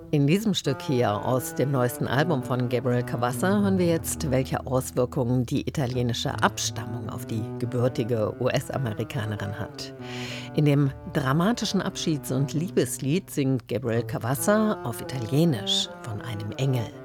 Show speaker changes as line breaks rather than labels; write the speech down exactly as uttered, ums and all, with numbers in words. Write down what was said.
In diesem Stück hier aus dem neuesten Album von Gabriel Cavazza hören wir jetzt, welche Auswirkungen die italienische Abstammung auf die gebürtige U S-Amerikanerin hat. In dem dramatischen Abschieds- und Liebeslied singt Gabriel Cavazza auf Italienisch von einem Engel.